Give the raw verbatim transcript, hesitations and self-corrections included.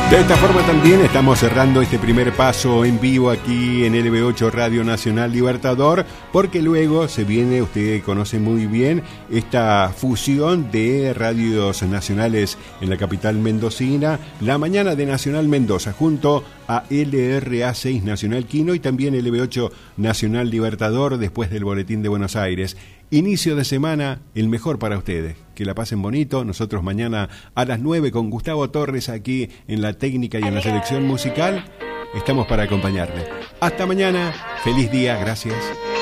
De esta forma también estamos cerrando este primer paso en vivo aquí en L B ocho Radio Nacional Libertador, porque luego se viene, usted conoce muy bien, esta fusión de radios nacionales en la capital mendocina, la mañana de Nacional Mendoza, junto a L R A seis Nacional Quino y también L B ocho Nacional Libertador después del Boletín de Buenos Aires. Inicio de semana, el mejor para ustedes. Que la pasen bonito. Nosotros mañana a las nueve con Gustavo Torres aquí en la técnica y en la selección musical. Estamos para acompañarle. Hasta mañana. Feliz día. Gracias.